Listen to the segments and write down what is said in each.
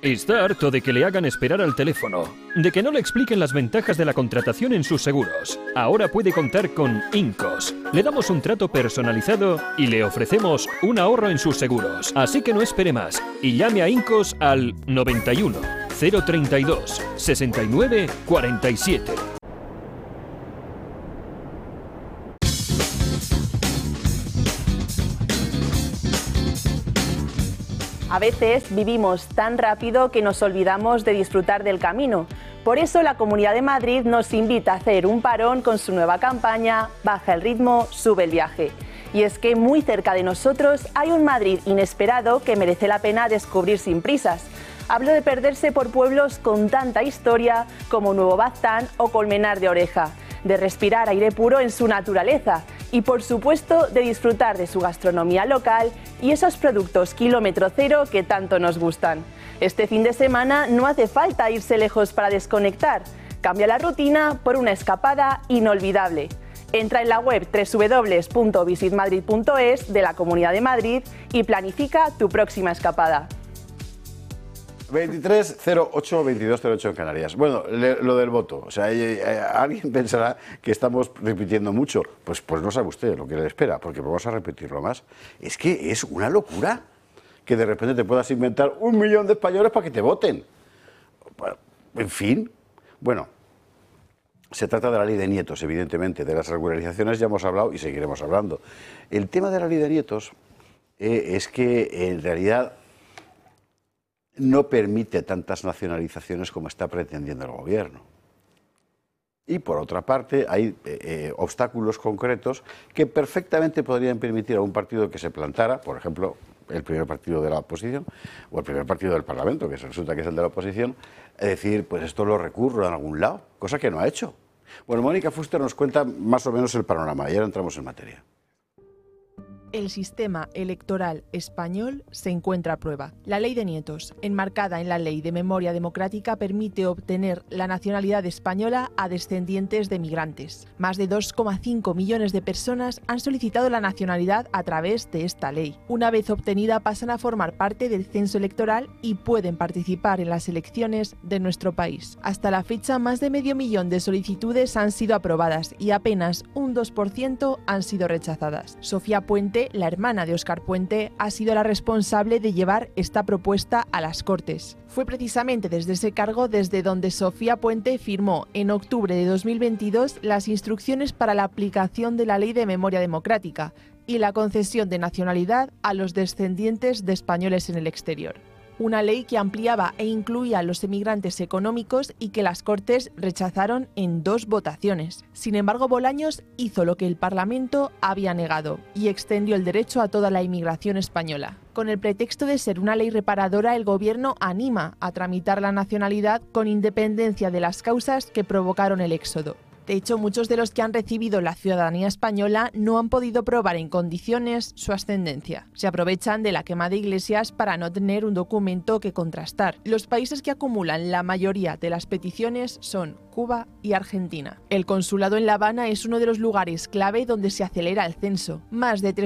Está harto de que le hagan esperar al teléfono, de que no le expliquen las ventajas de la contratación en sus seguros. Ahora puede contar con Incos. Le damos un trato personalizado y le ofrecemos un ahorro en sus seguros. Así que no espere más y llame a Incos al 91 032 69 47. A veces vivimos tan rápido que nos olvidamos de disfrutar del camino. Por eso la Comunidad de Madrid nos invita a hacer un parón con su nueva campaña Baja el ritmo, sube el viaje. Y es que muy cerca de nosotros hay un Madrid inesperado que merece la pena descubrir sin prisas. Hablo de perderse por pueblos con tanta historia como Nuevo Baztán o Colmenar de Oreja, de respirar aire puro en su naturaleza y, por supuesto, de disfrutar de su gastronomía local y esos productos kilómetro cero que tanto nos gustan. Este fin de semana no hace falta irse lejos para desconectar. Cambia la rutina por una escapada inolvidable. Entra en la web www.visitmadrid.es de la Comunidad de Madrid y planifica tu próxima escapada. 2308-2208 en Canarias. Bueno, lo del voto. O sea, alguien pensará que estamos repitiendo mucho. Pues no sabe usted lo que le espera, porque vamos a repetirlo más. Es que es una locura que de repente te puedas inventar 1 millón de españoles para que te voten. En fin, bueno, se trata de la ley de nietos, evidentemente. De las regularizaciones ya hemos hablado y seguiremos hablando. El tema de la ley de nietos es que en realidad no permite tantas nacionalizaciones como está pretendiendo el gobierno. Y por otra parte hay obstáculos concretos que perfectamente podrían permitir a un partido que se plantara, por ejemplo, el primer partido de la oposición o el primer partido del Parlamento, que resulta que es el de la oposición, decir, pues esto lo recurro en algún lado, cosa que no ha hecho. Bueno, Mónica Fuster nos cuenta más o menos el panorama y ahora entramos en materia. El sistema electoral español se encuentra a prueba. La ley de nietos, enmarcada en la Ley de Memoria Democrática, permite obtener la nacionalidad española a descendientes de migrantes. Más de 2,5 millones de personas han solicitado la nacionalidad a través de esta ley. Una vez obtenida, pasan a formar parte del censo electoral y pueden participar en las elecciones de nuestro país. Hasta la fecha, más de 500.000 de solicitudes han sido aprobadas y apenas un 2% han sido rechazadas. Sofía Puente, la hermana de Óscar Puente, ha sido la responsable de llevar esta propuesta a las Cortes. Fue precisamente desde ese cargo desde donde Sofía Puente firmó en octubre de 2022 las instrucciones para la aplicación de la Ley de Memoria Democrática y la concesión de nacionalidad a los descendientes de españoles en el exterior. Una ley que ampliaba e incluía a los emigrantes económicos y que las Cortes rechazaron en 2 votaciones. Sin embargo, Bolaños hizo lo que el Parlamento había negado y extendió el derecho a toda la inmigración española. Con el pretexto de ser una ley reparadora, el Gobierno anima a tramitar la nacionalidad con independencia de las causas que provocaron el éxodo. De hecho, muchos de los que han recibido la ciudadanía española no han podido probar en condiciones su ascendencia. Se aprovechan de la quema de iglesias para no tener un documento que contrastar. Los países que acumulan la mayoría de las peticiones son Cuba y Argentina. El consulado en La Habana es uno de los lugares clave donde se acelera el censo. Más de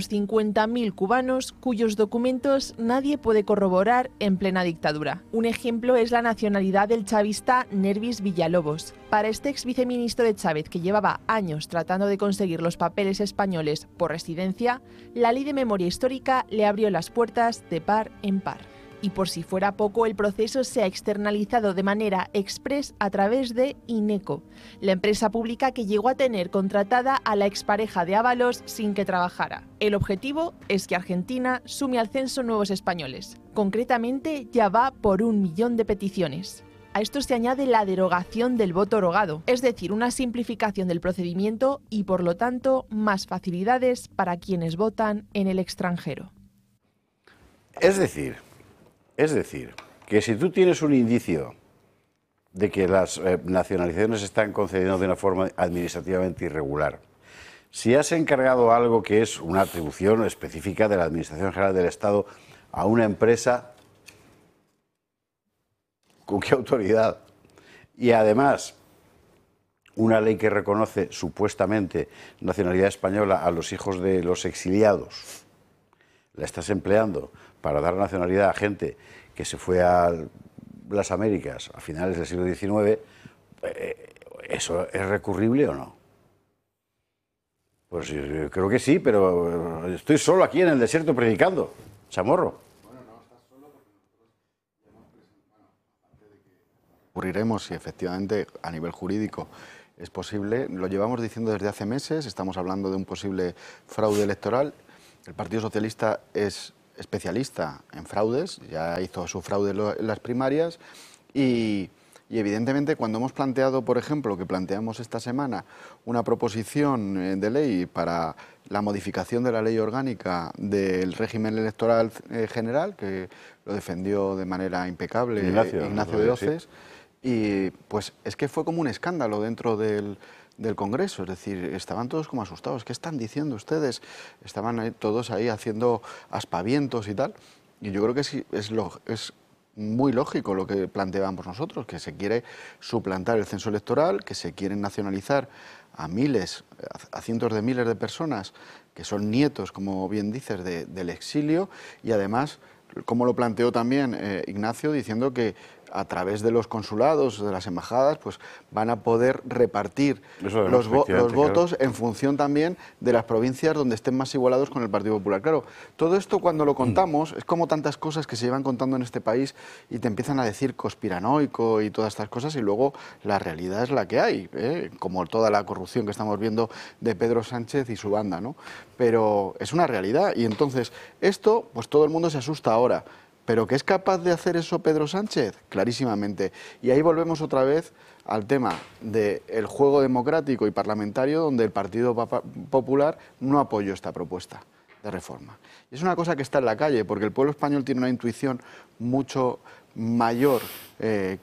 350.000 cubanos cuyos documentos nadie puede corroborar en plena dictadura. Un ejemplo es la nacionalidad del chavista Nervis Villalobos. Para este ex viceministro de Chávez, que llevaba años tratando de conseguir los papeles españoles por residencia, la Ley de Memoria Histórica le abrió las puertas de par en par. Y por si fuera poco, el proceso se ha externalizado de manera express a través de INECO, la empresa pública que llegó a tener contratada a la expareja de Ábalos sin que trabajara. El objetivo es que Argentina sume al censo nuevos españoles. Concretamente, ya va por 1 millón de peticiones. A esto se añade la derogación del voto rogado, es decir, una simplificación del procedimiento y, por lo tanto, más facilidades para quienes votan en el extranjero. Es decir, que si tú tienes un indicio de que las nacionalizaciones se están concediendo de una forma administrativamente irregular, si has encargado algo que es una atribución específica de la Administración General del Estado a una empresa, ¿con qué autoridad? Y además, una ley que reconoce supuestamente nacionalidad española a los hijos de los exiliados, la estás empleando para dar nacionalidad a gente que se fue a las Américas a finales del siglo XIX, ¿eso es recurrible o no? Pues yo creo que sí, pero estoy solo aquí en el desierto predicando, Chamorro. Ocurriremos si efectivamente a nivel jurídico es posible. Lo llevamos diciendo desde hace meses, estamos hablando de un posible fraude electoral. El Partido Socialista es especialista en fraudes, ya hizo su fraude en las primarias y evidentemente cuando hemos planteado, por ejemplo, que planteamos esta semana una proposición de ley para la modificación de la ley orgánica del régimen electoral general, que lo defendió de manera impecable Ignacio de Oces, y pues es que fue como un escándalo dentro del Congreso, es decir, estaban todos como asustados. ¿Qué están diciendo ustedes? Estaban todos ahí haciendo aspavientos y tal. Y yo creo que sí, es muy lógico lo que planteábamos nosotros, que se quiere suplantar el censo electoral, que se quieren nacionalizar a miles, a cientos de miles de personas que son nietos, como bien dices, del exilio, y además, como lo planteó también Ignacio, diciendo que a través de los consulados, de las embajadas, pues van a poder repartir los votos en función también de las provincias donde estén más igualados con el Partido Popular. Claro, todo esto cuando lo contamos es como tantas cosas que se llevan contando en este país y te empiezan a decir conspiranoico y todas estas cosas y luego la realidad es la que hay, como toda la corrupción que estamos viendo de Pedro Sánchez y su banda, ¿no? Pero es una realidad y entonces esto, pues todo el mundo se asusta ahora. ¿Pero qué es capaz de hacer eso Pedro Sánchez? Clarísimamente. Y ahí volvemos otra vez al tema del juego democrático y parlamentario, donde el Partido Popular no apoyó esta propuesta de reforma. Y es una cosa que está en la calle, porque el pueblo español tiene una intuición mucho mayor y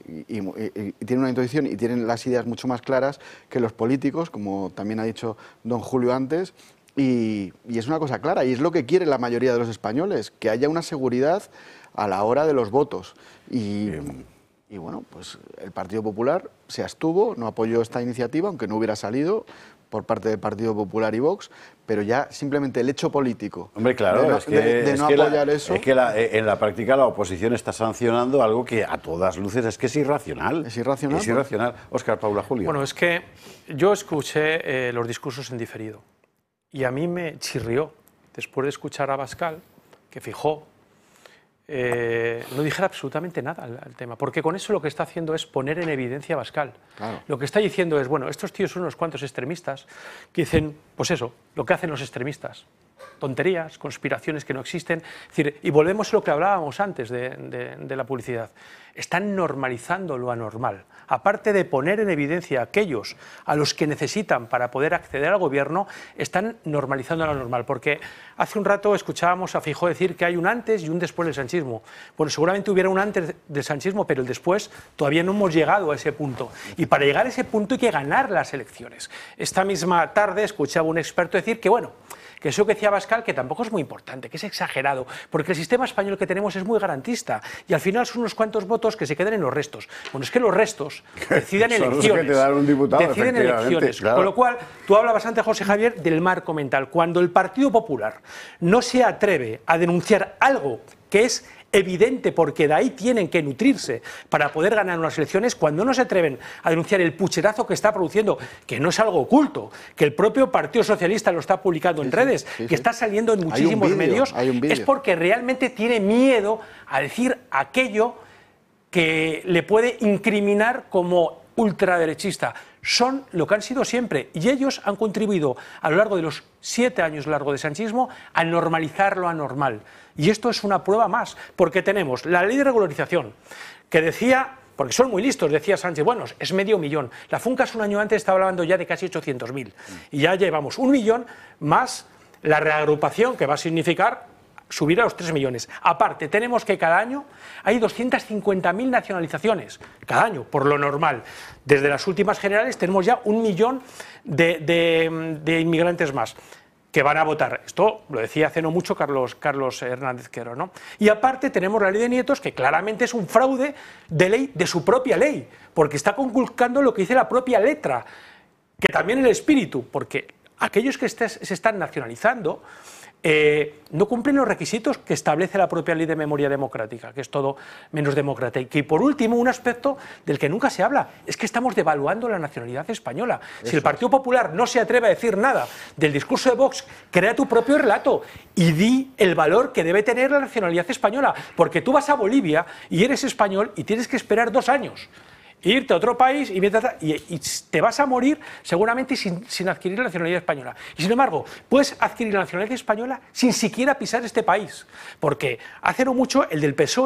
tiene una intuición y tienen las ideas mucho más claras que los políticos, como también ha dicho don Julio antes. Y es una cosa clara, y es lo que quiere la mayoría de los españoles, que haya una seguridad a la hora de los votos. Y bueno, pues el Partido Popular se abstuvo, no apoyó esta iniciativa, aunque no hubiera salido por parte del Partido Popular y Vox, pero ya simplemente el hecho político. Hombre, claro, de no apoyar eso. Es que en la práctica la oposición está sancionando algo que a todas luces es que es irracional. Es irracional. Es irracional. Óscar, Paula, Julio. Bueno, es que yo escuché los discursos en diferido. Y a mí me chirrió, después de escuchar a Abascal, que Feijóo no dijera absolutamente nada al tema, porque con eso lo que está haciendo es poner en evidencia a Abascal. Claro. Lo que está diciendo es, bueno, estos tíos son unos cuantos extremistas que dicen, pues eso, lo que hacen los extremistas. Tonterías, conspiraciones que no existen. Es decir, y volvemos a lo que hablábamos antes de la publicidad. Están normalizando lo anormal. Aparte de poner en evidencia a aquellos a los que necesitan para poder acceder al gobierno, están normalizando lo anormal. Porque hace un rato escuchábamos a Feijóo decir que hay un antes y un después del sanchismo. Bueno, seguramente hubiera un antes del sanchismo, pero el después todavía no hemos llegado a ese punto. Y para llegar a ese punto hay que ganar las elecciones. Esta misma tarde escuchaba a un experto decir que, bueno, que eso que decía Abascal, que tampoco es muy importante, que es exagerado, porque el sistema español que tenemos es muy garantista y al final son unos cuantos votos que se quedan en los restos. Bueno, es que los restos deciden elecciones. Deciden elecciones. Claro. Con lo cual, tú hablabas antes, José Javier, del marco mental. Cuando el Partido Popular no se atreve a denunciar algo que es evidente, porque de ahí tienen que nutrirse para poder ganar unas elecciones, cuando no se atreven a denunciar el pucherazo que está produciendo, que no es algo oculto, que el propio Partido Socialista lo está publicando en redes, que está saliendo en muchísimos medios, es porque realmente tiene miedo a decir aquello que le puede incriminar como ultraderechista. Son lo que han sido siempre y ellos han contribuido a lo largo de los 7 años largos de sanchismo a normalizar lo anormal. Y esto es una prueba más, porque tenemos la ley de regularización que decía, porque son muy listos, decía Sánchez, bueno, es 500.000. La Funcas un año antes estaba hablando ya de casi 800.000 y ya llevamos 1 millón más la reagrupación, que va a significar subir a los 3 millones. Aparte, tenemos que cada año hay 250.000 nacionalizaciones, cada año, por lo normal. Desde las últimas generales tenemos ya 1 millón de inmigrantes más que van a votar. Esto lo decía hace no mucho Carlos Hernández Quero, ¿no? Y aparte tenemos la ley de nietos, que claramente es un fraude de ley, de su propia ley, porque está conculcando lo que dice la propia letra, que también el espíritu, porque aquellos que se están nacionalizando no cumplen los requisitos que establece la propia ley de memoria democrática, que es todo menos democrática. Y por último, un aspecto del que nunca se habla, es que estamos devaluando la nacionalidad española. Si el Partido Popular no se atreve a decir nada del discurso de Vox, crea tu propio relato y di el valor que debe tener la nacionalidad española, porque tú vas a Bolivia y eres español y tienes que esperar 2 años. Irte a otro país y te vas a morir seguramente sin adquirir la nacionalidad española. Y sin embargo, puedes adquirir la nacionalidad española sin siquiera pisar este país. Porque hace no mucho el del PSOE